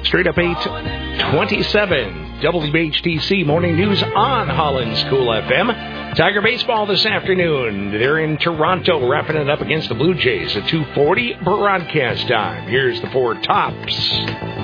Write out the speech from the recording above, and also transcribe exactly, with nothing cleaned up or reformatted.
Straight up eight twenty-seven. W H T C Morning News on Holland's Cool F M. Tiger baseball this afternoon. They're in Toronto wrapping it up against the Blue Jays at two forty broadcast time. Here's the four tops.